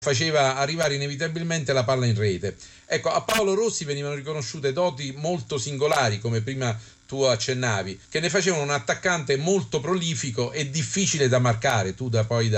faceva arrivare inevitabilmente la palla in rete. Ecco, a Paolo Rossi venivano riconosciute doti molto singolari, come prima tu accennavi, che ne facevano un attaccante molto prolifico e difficile da marcare. Tu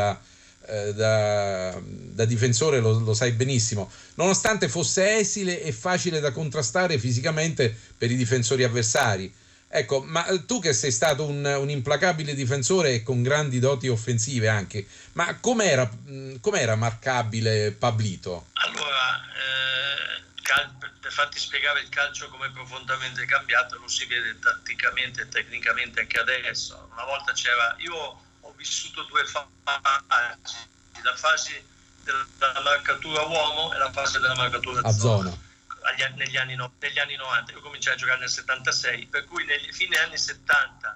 da difensore lo sai benissimo, nonostante fosse esile e facile da contrastare fisicamente per i difensori avversari. Ecco, ma tu che sei stato un implacabile difensore e con grandi doti offensive anche, ma com'era marcabile Pablito? Allora, per farti spiegare il calcio come è profondamente cambiato, lo si vede tatticamente e tecnicamente anche adesso. Una volta io ho vissuto due fasi, la fase della marcatura uomo e la fase della marcatura a zona. Negli anni 90. Io cominciai a giocare nel 76, per cui fine anni 70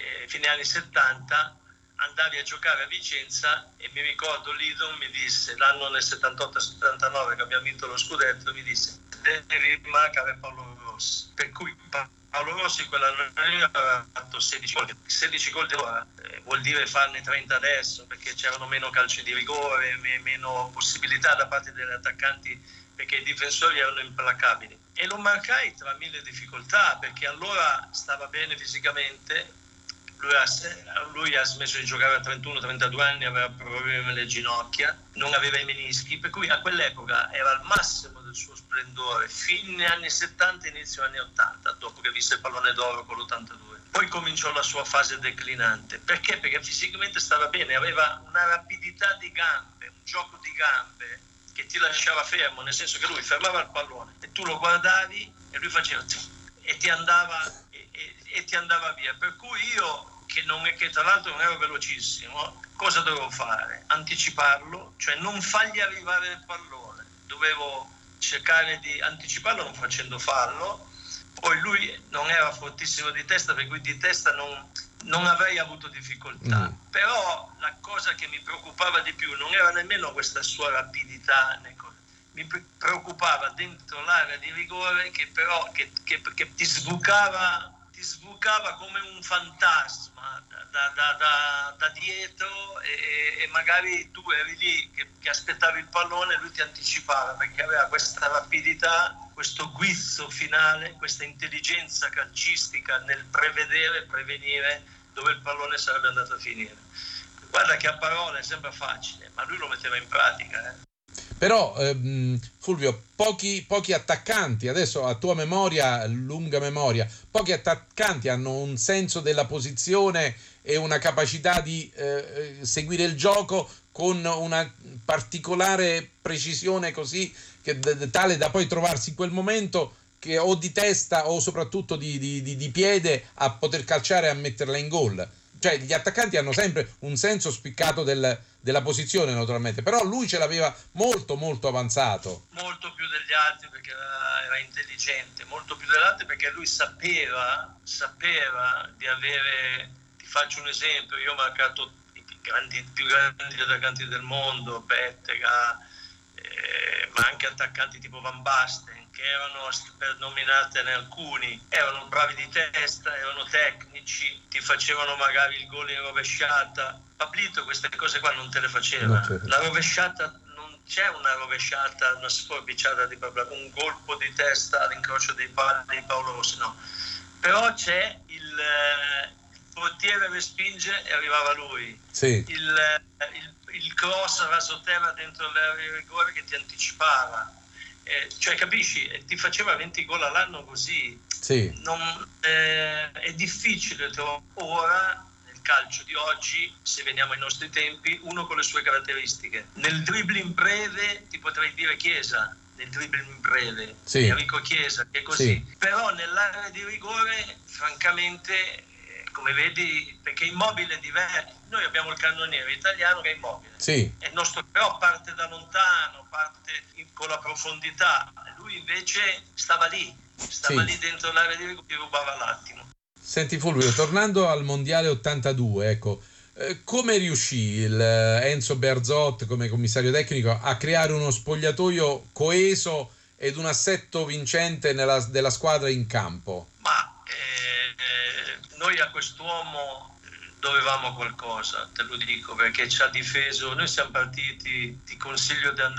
andavi a giocare a Vicenza e mi ricordo Lidon mi disse, l'anno nel 78-79 che abbiamo vinto lo scudetto, mi disse devi marcare Paolo Rossi, per cui Paolo Rossi quell'anno aveva fatto 16 gol di ora, vuol dire farne 30 adesso, perché c'erano meno calci di rigore, meno possibilità da parte degli attaccanti, perché i difensori erano implacabili, e lo marcai tra mille difficoltà, perché allora stava bene fisicamente, lui ha smesso di giocare a 31-32 anni, aveva problemi alle ginocchia, non aveva i menischi, per cui a quell'epoca era al massimo del suo splendore, fine anni 70 inizio anni 80, dopo che visse il pallone d'oro con l'82. Poi cominciò la sua fase declinante. Perché? Perché fisicamente stava bene, aveva una rapidità di gambe, un gioco di gambe che ti lasciava fermo, nel senso che lui fermava il pallone e tu lo guardavi e lui faceva e ti andava via. Per cui io, che tra l'altro non ero velocissimo, cosa dovevo fare? Anticiparlo, cioè non fargli arrivare il pallone, dovevo cercare di anticiparlo non facendo fallo. Poi lui non era fortissimo di testa, per cui di testa non avrei avuto difficoltà. Però la cosa che mi preoccupava di più non era nemmeno questa sua rapidità, mi preoccupava dentro l'area di rigore che però che ti sbucava come un fantasma da dietro, e magari tu eri lì che aspettavi il pallone e lui ti anticipava, perché aveva questa rapidità, questo guizzo finale, questa intelligenza calcistica nel prevenire dove il pallone sarebbe andato a finire. Guarda che a parole sembra facile, ma lui lo metteva in pratica. Però Fulvio, pochi attaccanti, adesso a tua memoria, lunga memoria, pochi attaccanti hanno un senso della posizione e una capacità di seguire il gioco con una particolare precisione, così che tale da poi trovarsi in quel momento che o di testa o soprattutto di piede a poter calciare e a metterla in gol. Cioè gli attaccanti hanno sempre un senso spiccato della posizione, naturalmente, però lui ce l'aveva molto molto avanzato. Molto più degli altri, perché era intelligente, molto più degli altri perché lui sapeva di avere, ti faccio un esempio, io ho marcato i più grandi attaccanti del mondo, Bettega, ma anche attaccanti tipo Van Basten, che erano, per nominartene alcuni, erano bravi di testa, erano tecnici, ti facevano magari il gol in rovesciata. Pablito queste cose qua non te le faceva. La rovesciata, non c'è una rovesciata, una sforbiciata di Pablito, un colpo di testa all'incrocio dei pali di Paolo Rossi, no. Però c'è il portiere respinge e arrivava lui. Sì. Il cross rasoterra dentro l'area di rigore che ti anticipava. Cioè capisci, ti faceva 20 gol all'anno così. Sì. È difficile ora nel calcio di oggi, se veniamo ai nostri tempi, uno con le sue caratteristiche. Nel dribbling breve ti potrei dire Chiesa, nel dribbling breve, sì. Enrico Chiesa, che è così. Sì. Però nell'area di rigore, francamente, come vedi, perché Immobile è diverso. Noi abbiamo il cannoniere italiano che è Immobile. Sì. È il nostro, però parte da lontano, parte con la profondità. Lui invece stava lì dentro l'area di rigore, ti rubava l'attimo. Senti Fulvio, tornando al Mondiale 82, ecco, come riuscì il Enzo Bearzot come commissario tecnico a creare uno spogliatoio coeso ed un assetto vincente della squadra in campo? Ma noi a quest'uomo dovevamo qualcosa, te lo dico, perché ci ha difeso. Noi siamo partiti, ti consiglio di andare